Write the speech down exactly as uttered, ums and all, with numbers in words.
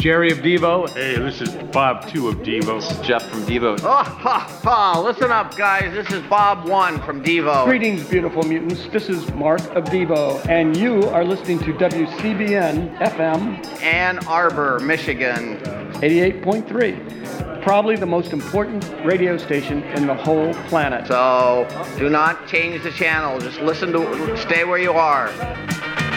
Jerry of Devo. Hey, this is Bob two of Devo. This is Jeff from Devo. Oh, ha, ha. Listen up, guys. This is Bob one from Devo. Greetings, beautiful mutants. This is Mark of Devo, and you are listening to W C B N F M Ann Arbor, Michigan. eighty-eight point three. Probably the most important radio station in the whole planet. So do not change the channel. Just listen to, stay where you are.